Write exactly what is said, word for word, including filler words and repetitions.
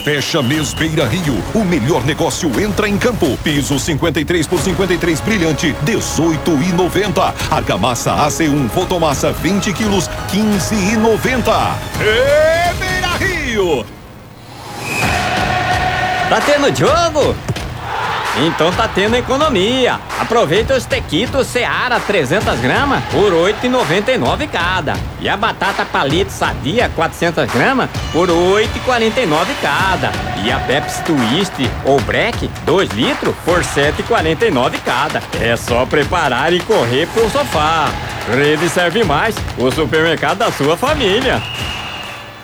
Fecha mês Beira Rio. O melhor negócio entra em campo. Piso cinquenta e três por cinquenta e três brilhante, dezoito e noventa. Argamassa A C um Fotomassa vinte quilos, quinze e noventa. É Beira Rio! Tá tendo jogo? Então tá tendo economia. Aproveita os tequitos Seara trezentas gramas por oito e noventa e nove cada. E a batata palito sadia quatrocentas gramas por oito e quarenta e nove cada. E a Pepsi Twist ou Break dois litros por sete e quarenta e nove cada. É só preparar e correr pro sofá. Rede Serve Mais, o supermercado da sua família.